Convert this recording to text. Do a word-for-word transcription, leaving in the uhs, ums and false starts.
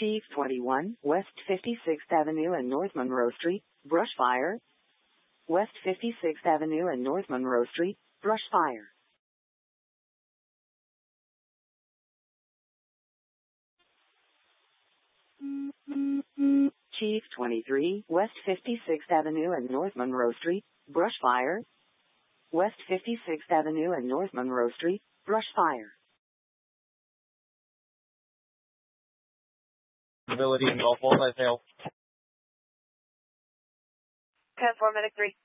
Chief twenty-one, West fifty-sixth Avenue and North Monroe Street, brush fire. West fifty-sixth Avenue and North Monroe Street, brush fire. Chief twenty-three, West fifty-sixth Avenue and North Monroe Street, brush fire. West fifty-sixth Avenue and North Monroe Street, brush fire. Ability in Gulf Falls, I fail. ten four, medic three.